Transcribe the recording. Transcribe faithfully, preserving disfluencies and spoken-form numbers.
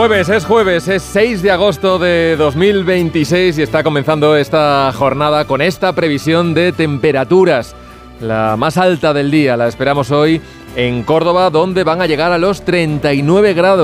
Jueves, es jueves, es seis de agosto de dos mil veintiséis y está comenzando esta jornada con esta previsión de temperaturas. La más alta del día la esperamos hoy en Córdoba, donde van a llegar a los treinta y nueve grados.